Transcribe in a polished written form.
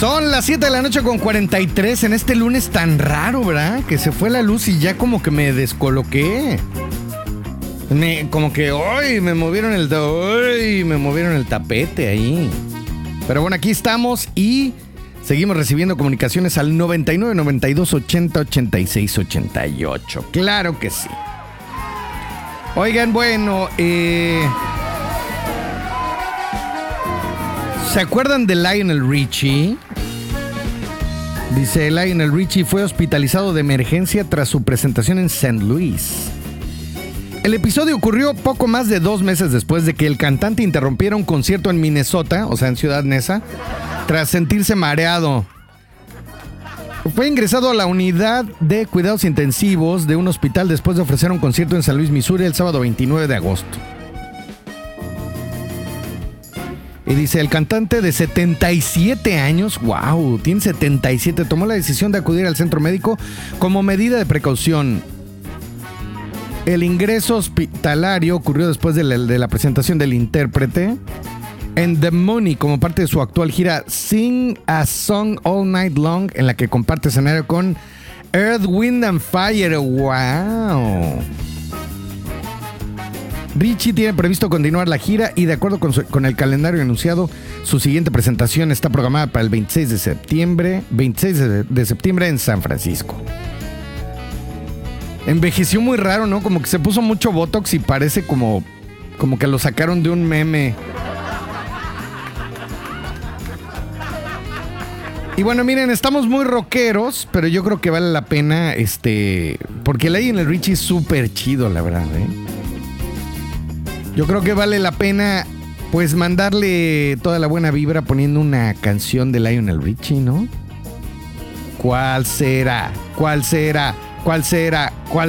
Son las 7 de la noche con 43 en este lunes tan raro, ¿verdad? Que se fue la luz y ya como que me descoloqué. Como que, ¡ay! Me movieron el tapete ahí. Pero bueno, aquí estamos y seguimos recibiendo comunicaciones al 99 92 80 86 88. Claro que sí. Oigan, bueno, ¿se acuerdan de Lionel Richie? Dice, Lionel Richie fue hospitalizado de emergencia tras su presentación en St. Louis. El episodio ocurrió poco más de 2 meses después de que el cantante interrumpiera un concierto en Minnesota, o sea, en Ciudad Neza, tras sentirse mareado. Fue ingresado a la unidad de cuidados intensivos de un hospital después de ofrecer un concierto en San Luis, Missouri, el sábado 29 de agosto. Y dice, el cantante de 77 años, wow, tiene 77, tomó la decisión de acudir al centro médico como medida de precaución. El ingreso hospitalario ocurrió después de la presentación del intérprete en The Money como parte de su actual gira Sing a Song All Night Long, en la que comparte escenario con Earth, Wind and Fire. ¡Wow! Richie tiene previsto continuar la gira y de acuerdo con el calendario anunciado, su siguiente presentación está programada para el 26 de septiembre en San Francisco. Envejeció muy raro, ¿no? Como que se puso mucho botox y parece como que lo sacaron de un meme. Y bueno, miren, estamos muy rockeros, pero yo creo que vale la pena, porque Lionel Richie es súper chido, la verdad, ¿eh? Yo creo que vale la pena, pues, mandarle toda la buena vibra poniendo una canción de Lionel Richie, ¿no? ¿Cuál será? ¿Cuál será? ¿Cuál será? ¿Cuál